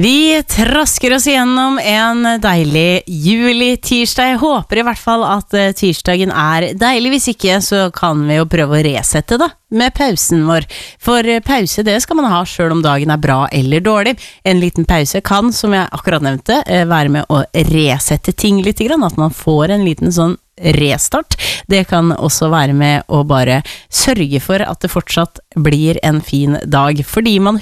Vi trasker oss gjennom en deilig juli-tirsdag. Jeg håper I hvert fall at tirsdagen deilig. Hvis ikke, så kan vi jo prøve å resette da, med pausen vår. For pause, det skal man ha selv om dagen bra eller dårlig. En liten pause kan, som jeg akkurat nevnte, være med å resette ting litt grann. At man får en liten sånn restart. Det kan også være med å bare sørge for at det fortsatt blir en fin dag. Fordi man